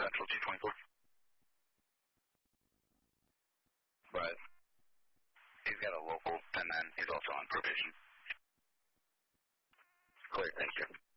Central 224. But he's got a local 10-9. He's also on probation. Clear, thank you.